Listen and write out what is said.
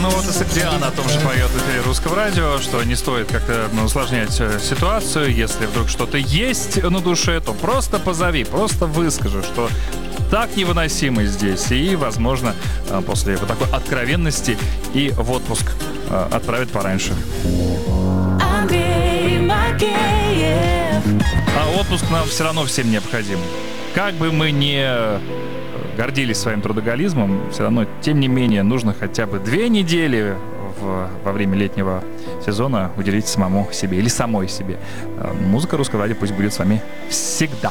Ну вот и Сагдиана о том же поет в эфире Русского радио, что не стоит как-то усложнять ситуацию. Если вдруг что-то есть на душе, то просто позови, просто выскажи, что так невыносимо здесь. И, возможно, после вот такой откровенности и в отпуск отправят пораньше. А отпуск нам все равно всем необходим. Как бы мы ни гордились своим трудоголизмом, все равно, тем не менее, нужно хотя бы 2 недели во время летнего сезона уделить самому себе или самой себе. Музыка Русского радио пусть будет с вами всегда.